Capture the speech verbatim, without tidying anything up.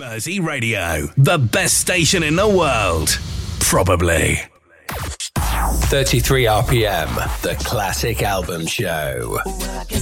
Mersey Radio, the best station in the world. Probably. thirty-three R P M, the Classic Album Show. Well, I can